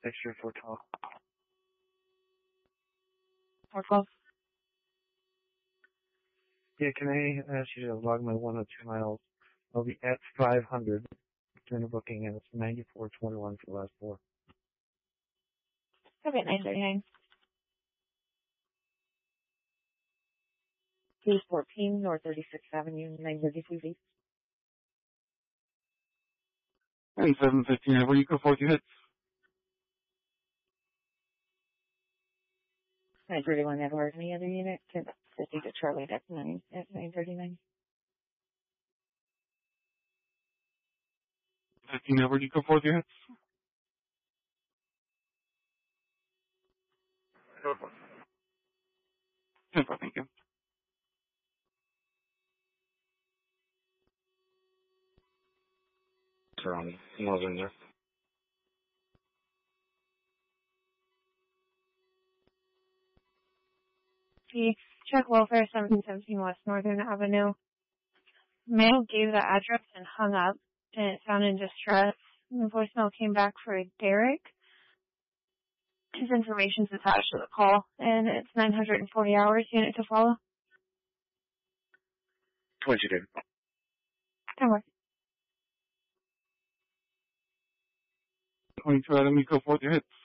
Extra 412. 412. Yeah, can I ask you to log my 102 miles? I'll be at 500 during the booking, and it's 94.21 for the last 4. Okay, 939. 214 North 36th Avenue, 932 And 715, where you go for 2 hits. 931 Edward, any other unit? 50 to Charlie, that's 9 at 939. 15, where you go for 2 hits. Go for it. 10, thank you. Surrounding. Northern there. Check welfare, 1717 West Northern Avenue. Male gave the address and hung up, and it sounded in distress. The voicemail came back for Derek. His information's attached to the call, and it's 940 hours unit to follow. What'd you do? Don't worry. 22, you go for 2 hits.